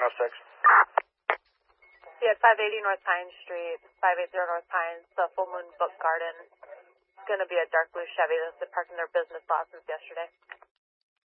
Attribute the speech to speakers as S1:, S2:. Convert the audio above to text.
S1: 906.
S2: Yeah, 580 North Pine Street, 580 North Pine, the Full Moon Book Garden. It's going to be a dark blue Chevy that's been parked in their business lot since yesterday.